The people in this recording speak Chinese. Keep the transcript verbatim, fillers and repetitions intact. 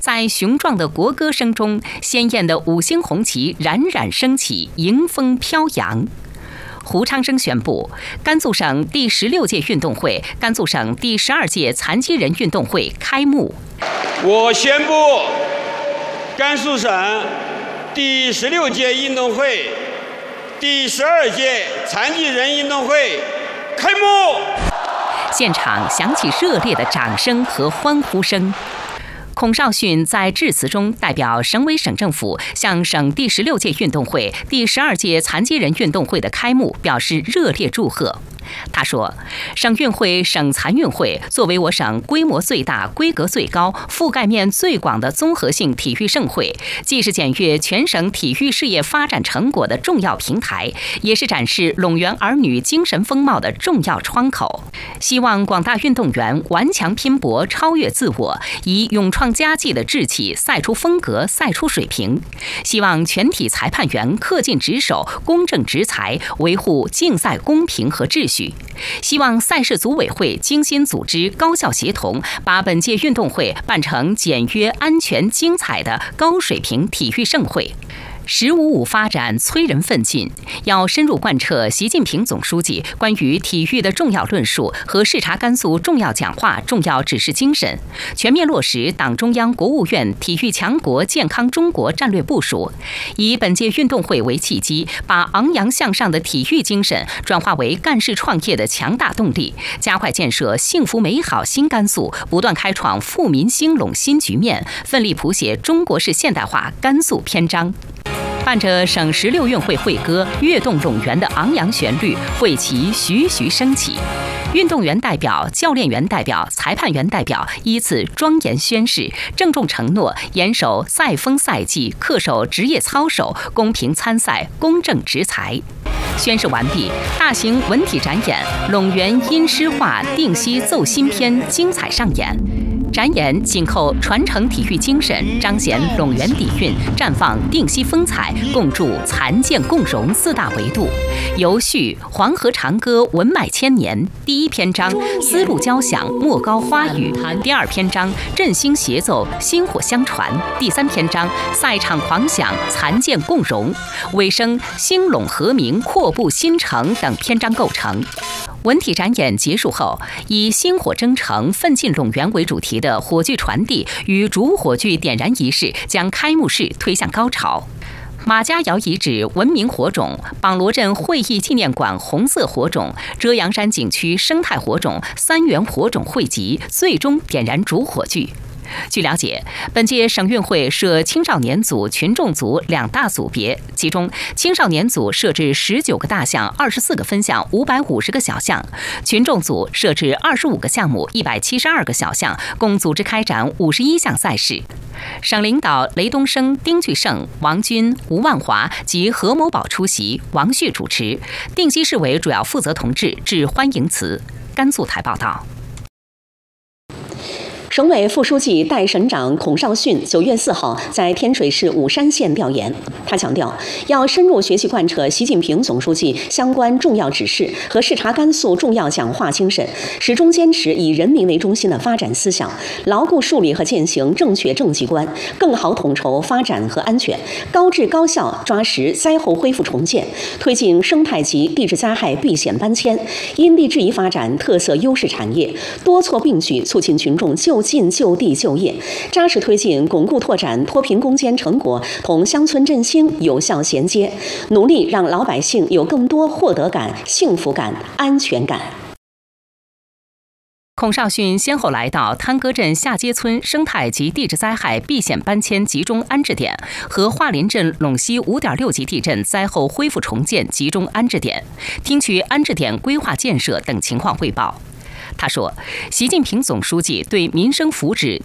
在雄壮的国歌声中，鲜艳的五星红旗冉冉升起，迎风飘扬。胡昌生宣布，甘肃省第十六届运动会、甘肃省第十二届残疾人运动会开幕。 我宣布，甘肃省第十六届运动会、第十二届残疾人运动会开幕。 现场响起热烈的掌声和欢呼声。孔少迅在致辞中代表省委省政府向省第十六届运动会、第十二届残疾人运动会的开幕表示热烈祝贺。他说，省运会、省残运会作为我省规模最大、规格最高、覆盖面最广的综合性体育盛会，既是检阅全省体育事业发展成果的重要平台，也是展示陇源儿女精神风貌的重要窗口。希望广大运动员顽强拼搏，超越自我，以勇创佳绩的志气赛出风格、赛出水平。希望全体裁判员恪尽职守、公正执裁，维护竞赛公平和秩序。希望赛事组委会精心组织、高效协同，把本届运动会办成简约、安全、精彩的高水平体育盛会。十五五发展催人奋进，要深入贯彻习近平总书记关于体育的重要论述和视察甘肃重要讲话、重要指示精神，全面落实党中央、国务院体育强国健康中国战略部署，以本届运动会为契机，把昂扬向上的体育精神转化为干事创业的强大动力，加快建设幸福美好新甘肃，不断开创富民兴隆新局面，奋力谱写中国式现代化甘肃篇章。伴着省十六运会会歌跃动陇源的昂扬旋律，会旗徐徐升起。运动员代表、教练员代表、裁判员代表依次庄严宣誓，郑重承诺严守赛风赛纪，恪守职业操守，公平参赛，公正执裁。宣誓完毕，大型文体展演《陇源因诗画定西奏新篇》精彩上演。展演紧扣传承体育精神，彰显陇源底蕴，绽放定西风采，共筑残健共荣四大维度。由续《黄河长歌》文脉千年，第一篇章丝路交响莫高花语，第二篇章振兴协奏薪火相传，第三篇章赛场狂响残健共荣，尾声兴陇和鸣阔步新城等篇章构成。文体展演结束后，以薪火征程、奋进陇源为主题的火炬传递与主火炬点燃仪式将开幕式推向高潮。马家窑遗址文明火种、榜罗镇会议纪念馆红色火种、遮阳山景区生态火种三元火种汇集，最终点燃主火炬。据了解，本届省运会设青少年组、群众组两大组别，其中青少年组设置十九个大项、二十四个分项、五百五十个小项；群众组设置二十五个项目、一百七十二个小项，共组织开展五十一项赛事。省领导雷东升、丁巨胜、王军、吴万华及何某宝出席，王旭主持。定西市委主要负责同志致欢迎词。甘肃台报道。 省委副书记、代省长孔少迅九月四号在天水市武山县调研，他强调，要深入学习贯彻习近平总书记相关重要指示和视察甘肃重要讲话精神，始终坚持以人民为中心的发展思想，牢固树立和践行正确政绩观，更好统筹发展和安全，高质高效抓实灾后恢复重建，推进生态级地质灾害避险搬迁，因地制宜发展特色优势产业，多措并举促进群众就近就地就业，扎实推进巩固拓展脱贫攻坚成果同乡村振兴有效衔接，努力让老百姓有更多获得感、幸福感、安全感。 孔少迅先后来到滩戈镇下街村生态及地质灾害避险搬迁集中安置点和桦林镇陇西 五点六 级地震灾后恢复重建集中安置点，听取安置点规划建设等情况汇报。他说，习近平总书记对民生福祉